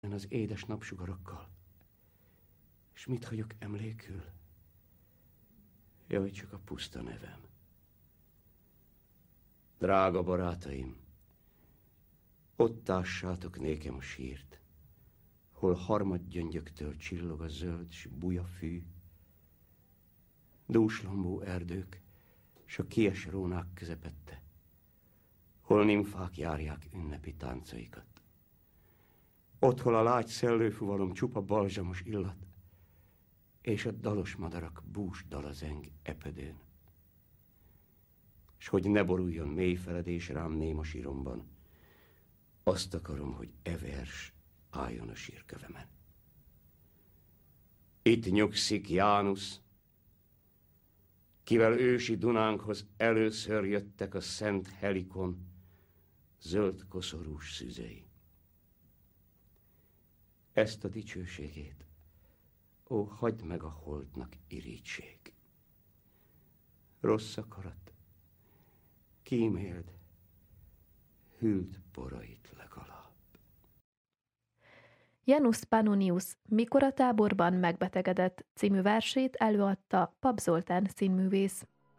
az édes napsugarakkal. És mit hagyok emlékül? Jaj, csak a puszta nevem. Drága barátaim, ott tássátok nékem a sírt, hol harmadgyöngyöktől csillog a zöld s buja fű, dúslombó erdők s a kies rónák közepette, hol nimfák járják ünnepi táncaikat. Ott, hol a lágy szellőfuvalom csupa balzsamos illat, és a dalos madarak bús dalazeng epedőn. S hogy ne boruljon mély feledés rám néma síromban, azt akarom, hogy e vers álljon a sírkövemen. Itt nyugszik Jánusz, kivel ősi Dunánkhoz először jöttek a szent Helikon zöld koszorús szüzei. Ezt a dicsőségét, ó, hagyd meg a holdnak irítség. Rossz akarat, kíméld, hűld porait legalább. Janus Pannonius Mikor a táborban megbetegedett című versét előadta Pap Zoltán színművész.